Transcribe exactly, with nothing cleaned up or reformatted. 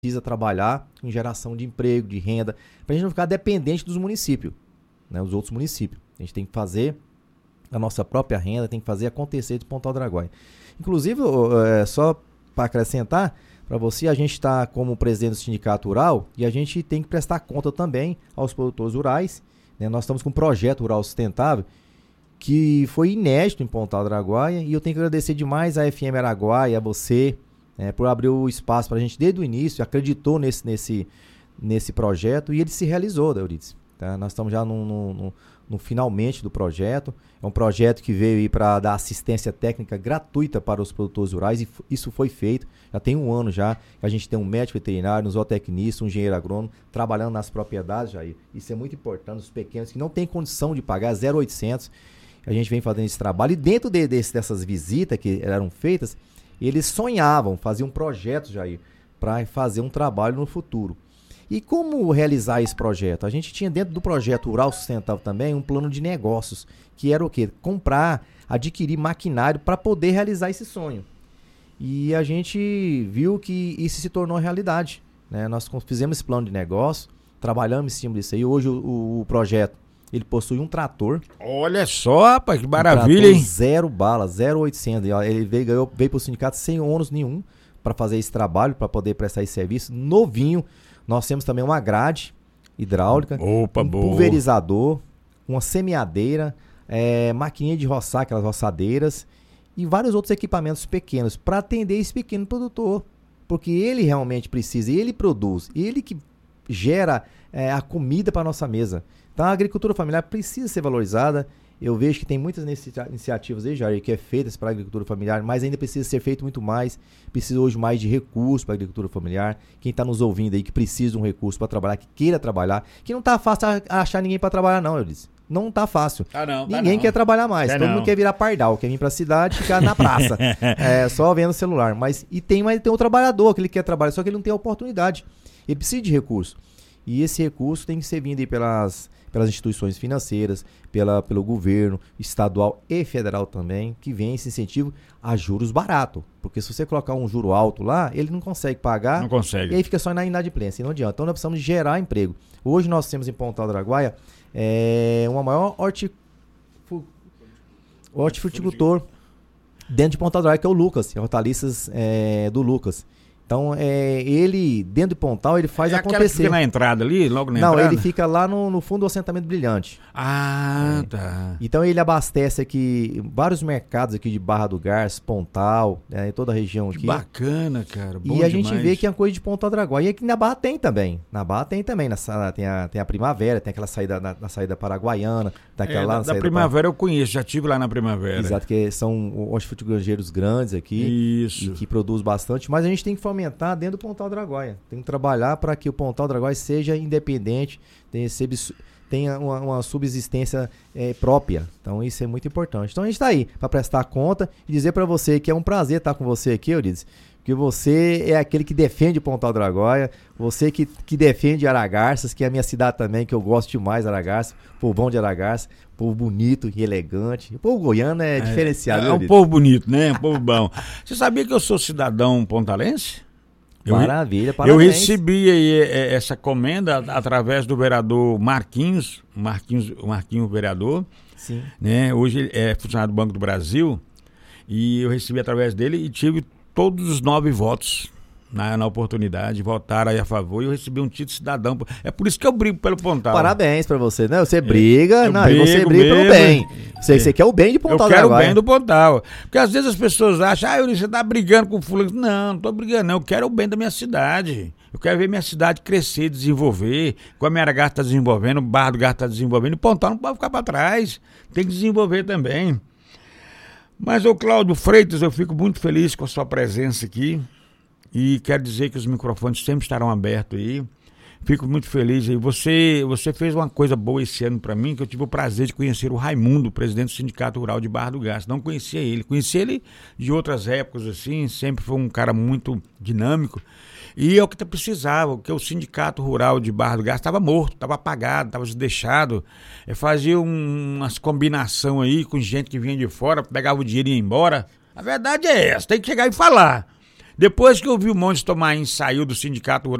precisa trabalhar em geração de emprego, de renda, para a gente não ficar dependente dos municípios, né, os outros municípios. A gente tem que fazer a nossa própria renda, tem que fazer acontecer de Pontal do Araguaia. Inclusive, é, só para acrescentar, para você, a gente está como presidente do Sindicato Rural e a gente tem que prestar conta também aos produtores rurais, né? Nós estamos com um projeto rural sustentável que foi inédito em Pontal do Araguaia e eu tenho que agradecer demais a F M Araguaia, a você, É, por abrir o espaço para a gente desde o início, acreditou nesse, nesse, nesse projeto e ele se realizou, Euridice. Tá? Nós estamos já no, no, no, no finalmente do projeto. É um projeto que veio para dar assistência técnica gratuita para os produtores rurais e isso foi feito. Já tem um ano já que a gente tem um médico veterinário, um zootecnista, um engenheiro agrônomo trabalhando nas propriedades, Jair. Isso é muito importante, os pequenos que não têm condição de pagar zero vírgula oitocentos. A gente vem fazendo esse trabalho e dentro de, desse, dessas visitas que eram feitas, eles sonhavam, faziam projetos, Jair, para fazer um trabalho no futuro. E como realizar esse projeto? A gente tinha dentro do projeto Rural Sustentável também um plano de negócios, que era o quê? Comprar, adquirir maquinário para poder realizar esse sonho. E a gente viu que isso se tornou realidade, né? Nós fizemos esse plano de negócio, trabalhamos em cima disso aí. Hoje o, o, o projeto, ele possui um trator. Olha só, rapaz, que maravilha, um hein? Zero bala, zero oitocentos. Ele veio, ganhou, veio para o sindicato sem ônus nenhum para fazer esse trabalho, para poder prestar esse serviço. Novinho. Nós temos também uma grade hidráulica, Opa, um boa. pulverizador, uma semeadeira, é, maquininha de roçar, aquelas roçadeiras e vários outros equipamentos pequenos para atender esse pequeno produtor. Porque ele realmente precisa, ele produz, ele que gera é, a comida para a nossa mesa. Então a agricultura familiar precisa ser valorizada. Eu vejo que tem muitas iniciativas aí, Jair, que é feitas para a agricultura familiar, mas ainda precisa ser feito muito mais. Precisa hoje mais de recursos para a agricultura familiar. Quem está nos ouvindo aí que precisa de um recurso para trabalhar, que queira trabalhar, que não está fácil achar ninguém para trabalhar não, eu disse. Não está fácil. Ah, não, tá ninguém não. quer trabalhar mais. Quer Todo não. mundo quer virar pardal, quer vir para a cidade e ficar na praça, é, só vendo celular. Mas, e tem, mas tem o trabalhador que ele quer trabalhar, só que ele não tem a oportunidade. Ele precisa de recurso. E esse recurso tem que ser vindo aí pelas... pelas instituições financeiras, pela, pelo governo estadual e federal também, que vem esse incentivo a juros baratos. Porque se você colocar um juro alto lá, ele não consegue pagar. Não consegue. E aí fica só na inadimplência, e não adianta. Então nós precisamos gerar emprego. Hoje nós temos em Pontal do Araguaia é, uma maior hortifu... hortifruticultor dentro de Pontal do Araguaia, que é o Lucas, hortaliças é, do Lucas. Então, é, ele, dentro de Pontal, ele faz é acontecer. Aquela que fica na entrada ali, logo na Não, entrada? ele fica lá no, no fundo do assentamento Brilhante. Ah, é. tá. Então, ele abastece aqui vários mercados aqui de Barra do Garça, Pontal, né, em toda a região Que aqui. bacana, cara. Bom e a demais. gente vê que é uma coisa de Pontal do Araguaia. E aqui na Barra tem também. Na Barra tem também. Na, tem, a, tem a Primavera, tem aquela saída na, na saída paraguaiana. Daquela É, lá, da, na da saída Primavera eu conheço, já estive lá na Primavera. Exato, que são hortifrutigranjeiros grandes aqui. Isso. E que produz bastante. Mas a gente tem que fomentar dentro do Pontal do Araguaia. Tem que trabalhar para que o Pontal do Araguaia seja independente, tenha, tenha uma, uma subsistência é, própria. Então isso é muito importante. Então a gente está aí para prestar conta e dizer para você que é um prazer estar com você aqui, Euridice, porque você é aquele que defende o Pontal do Araguaia, você que, que defende Aragarças, que é a minha cidade também, que eu gosto demais de Aragarças, povo bom de Aragarças, povo bonito e elegante. O povo goiano é, é diferenciado. É, é um povo bonito, né? Um povo bom. Você sabia que eu sou cidadão pontalense? Eu, Maravilha, parabéns. Eu recebi aí essa comenda através do vereador Marquinhos, Marquinhos, Marquinhos vereador. Sim. Né? Hoje ele é funcionário do Banco do Brasil e eu recebi através dele e tive todos os nove votos na, na oportunidade, votaram aí a favor e eu recebi um título de cidadão. É por isso que eu brigo pelo Pontal. Parabéns pra você, né? Você briga, eu não, brigo você briga mesmo, pelo bem. Você, é. você quer o bem de Pontal do Araguaia. Eu quero Araguaia. o bem do Pontal. Porque às vezes as pessoas acham, ah, Yuri, você tá brigando com o fulano. Não, não tô brigando não, eu quero o bem da minha cidade. Eu quero ver minha cidade crescer, desenvolver, como a minha Aragás está desenvolvendo, o Barra do Garça está desenvolvendo, e o Pontal não pode ficar para trás, tem que desenvolver também. Mas, ô Cláudio Freitas, eu fico muito feliz com a sua presença aqui e quero dizer que os microfones sempre estarão abertos aí. Fico muito feliz aí. Você, você fez uma coisa boa esse ano para mim, que eu tive o prazer de conhecer o Raimundo, presidente do Sindicato Rural de Barra do Garça. Não conhecia ele, conheci ele de outras épocas, assim, sempre foi um cara muito dinâmico. E é o que precisava, porque o Sindicato Rural de Barra do Garça estava morto, estava apagado, estava deixado. É, fazia um, umas combinações aí com gente que vinha de fora, pegava o dinheiro e ia embora. A verdade é essa, tem que chegar e falar. Depois que o Vilmões Tomain saiu do Sindicato Rural,